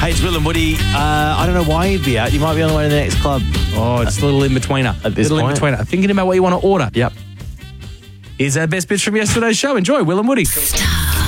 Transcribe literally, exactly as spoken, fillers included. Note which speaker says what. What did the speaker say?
Speaker 1: Hey, it's Will and Woody. Uh, I don't know why you'd be out. You might be on the way to the next club.
Speaker 2: Oh, it's a little in-betweener.
Speaker 1: At this
Speaker 2: little
Speaker 1: point.
Speaker 2: in-betweener. Thinking about what you want to order.
Speaker 1: Yep.
Speaker 2: Here's our best bits from yesterday's show. Enjoy, Will and Woody.
Speaker 3: Star.